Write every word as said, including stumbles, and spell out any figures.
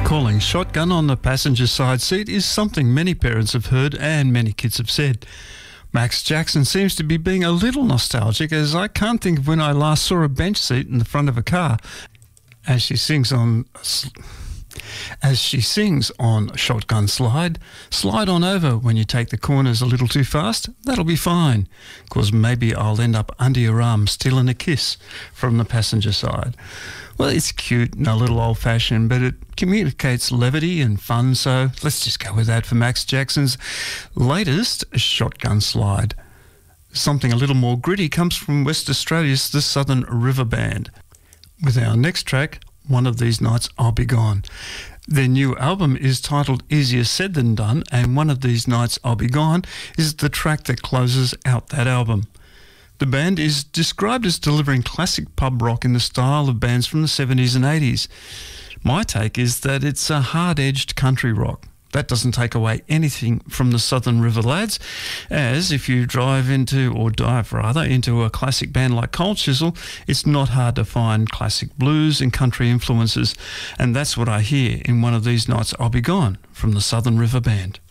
Calling shotgun on the passenger side seat is something many parents have heard and many kids have said. Max Jackson seems to be being a little nostalgic, as I can't think of when I last saw a bench seat in the front of a car. As she sings on... As she sings on Shotgun Slide, slide on over when you take the corners a little too fast. That'll be fine, because maybe I'll end up under your arm stealing a kiss from the passenger side. Well, it's cute and a little old-fashioned, but it communicates levity and fun, so let's just go with that for Max Jackson's latest Shotgun Slide. Something a little more gritty comes from West Australia's The Southern River Band. With our next track, One of These Nights I'll Be Gone. Their new album is titled Easier Said Than Done, and One of These Nights I'll Be Gone is the track that closes out that album. The band is described as delivering classic pub rock in the style of bands from the seventies and eighties. My take is that it's a hard-edged country rock. That doesn't take away anything from the Southern River Lads, as if you drive into, or dive rather, into a classic band like Cold Chisel, it's not hard to find classic blues and country influences, and that's what I hear in One of These Nights I'll Be Gone from the Southern River Band.